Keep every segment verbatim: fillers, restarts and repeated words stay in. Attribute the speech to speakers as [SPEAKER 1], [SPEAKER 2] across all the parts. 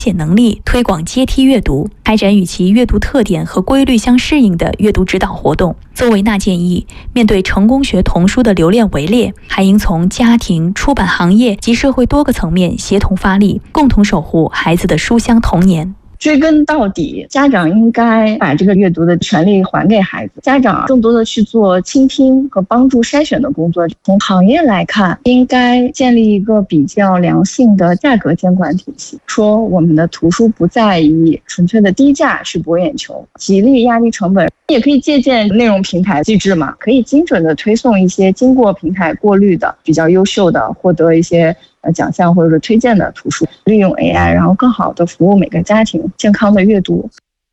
[SPEAKER 1] 解能力，推广阶梯阅读，开展与其阅读特点和规律相适应的阅读指导活动。邹维娜建议，面对成功学童书的流量围猎，还应从家庭、出版行业及社会多个层面协同发力，共同守护孩子的书香童年。
[SPEAKER 2] 追根到底，家长应该把这个阅读的权利还给孩子，家长更多的去做倾听和帮助筛选的工作。从行业来看，应该建立一个比较良性的价格监管体系，说我们的图书不再以纯粹的低价去博眼球，极力压低成本。也可以借鉴内容平台机制嘛，可以精准的推送一些经过平台过滤的比较优秀的，获得一些呃奖项或者是推荐的图书，利用 A I， 然后更好的服务每个家庭健康的阅读。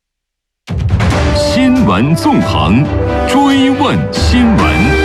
[SPEAKER 3] 新闻纵横，追问新闻。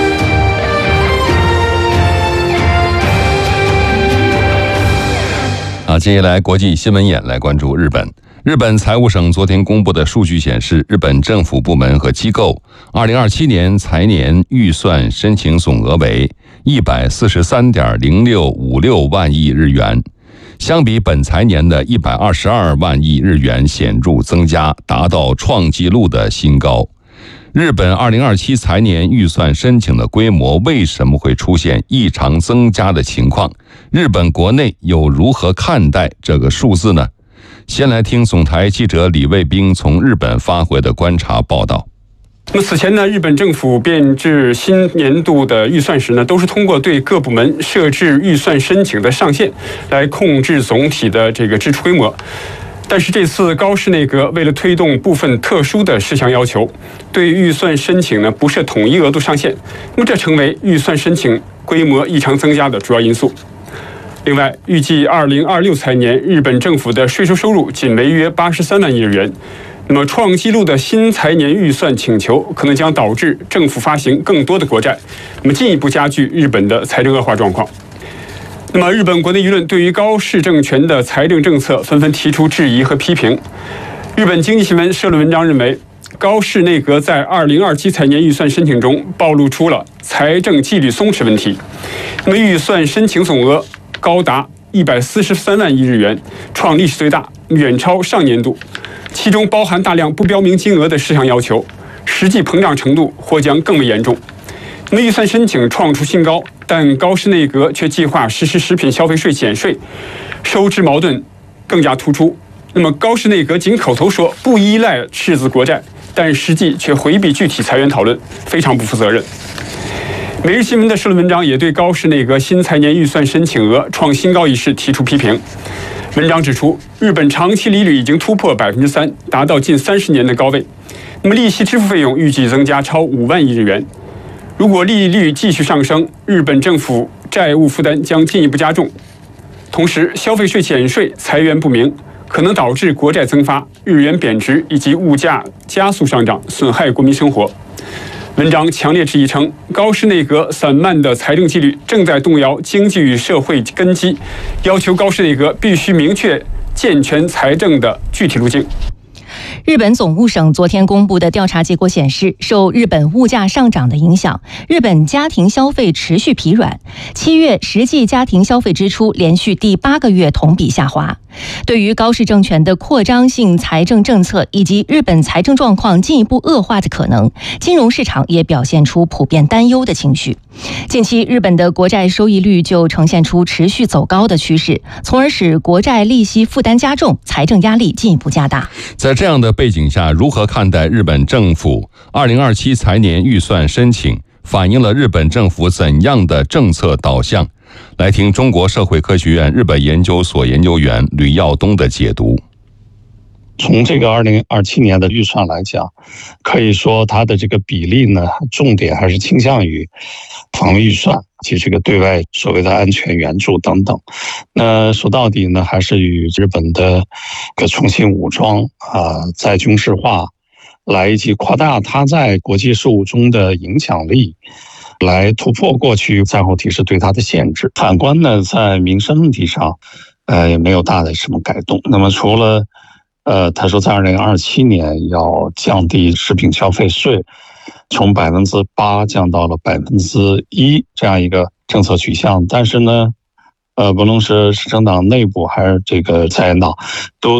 [SPEAKER 4] 好，接下来国际新闻眼来关注日本。日本财务省昨天公布的数据显示，日本政府部门和机构二零二七年财年预算申请总额为一百四十三点零六五六万亿日元，相比本财年的一百二十二万亿日元显著增加，达到创纪录的新高。日本二零二七财年预算申请的规模为什么会出现异常增加的情况？日本国内又如何看待这个数字呢？先来听总台记者李卫兵从日本发回的观察报道。
[SPEAKER 5] 那么此前呢，日本政府编制新年度的预算时呢，都是通过对各部门设置预算申请的上限来控制总体的这个支出规模。但是这次高市内阁为了推动部分特殊的事项要求，对预算申请呢不设统一额度上限，那么这成为预算申请规模异常增加的主要因素。另外，预计二零二六财年日本政府的税收收入仅为约八十三万亿日元。那么创纪录的新财年预算请求可能将导致政府发行更多的国债，那么进一步加剧日本的财政恶化状况。那么日本国内舆论对于高市政权的财政政策纷纷提出质疑和批评。日本经济新闻社论文章认为，高市内阁在二零二七财年预算申请中暴露出了财政纪律松弛问题。那么预算申请总额高达一百四十三万亿日元，创历史最大，远超上年度。其中包含大量不标明金额的事项要求，实际膨胀程度或将更为严重。那么预算申请创出新高，但高市内阁却计划实施食品消费税减税，收支矛盾更加突出。那么高市内阁仅口头说不依赖赤字国债，但实际却回避具体裁员讨论，非常不负责任。每日新闻的社论文章也对高市内阁新财年预算申请额创新高一事提出批评。文章指出，日本长期利率已经突破百分之三，达到近三十年的高位。那么利息支付费用预计增加超五万亿日元。如果利率继续上升，日本政府债务负担将进一步加重。同时，消费税减税财源不明，可能导致国债增发、日元贬值以及物价加速上涨，损害国民生活。文章强烈质疑称，高市内阁散漫的财政纪律正在动摇经济与社会根基，要求高市内阁必须明确健全财政的具体路径。
[SPEAKER 6] 日本总务省昨天公布的调查结果显示，受日本物价上涨的影响，日本家庭消费持续疲软。七月实际家庭消费支出连续第八个月同比下滑。对于高市政权的扩张性财政政策以及日本财政状况进一步恶化的可能，金融市场也表现出普遍担忧的情绪。近期日本的国债收益率就呈现出持续走高的趋势，从而使国债利息负担加重，财政压力进一步加大。
[SPEAKER 4] 在这样的背景下，如何看待日本政府二零二七财年预算申请，反映了日本政府怎样的政策导向？来听中国社会科学院日本研究所研究员吕耀东的解读。
[SPEAKER 7] 从这个二零二七年的预算来讲，可以说它的这个比例呢，重点还是倾向于防卫预算及这个对外所谓的安全援助等等。那说到底呢，还是与日本的个重新武装啊、再军事化，来以及扩大它在国际事务中的影响力，来突破过去战后体制对它的限制。反观呢，在民生问题上，呃，也没有大的什么改动。那么除了呃，他说在二零二七年要降低食品消费税，从百分之八降到了百分之一这样一个政策取向，但是呢，呃，不论是执政党内部还是这个在野党，都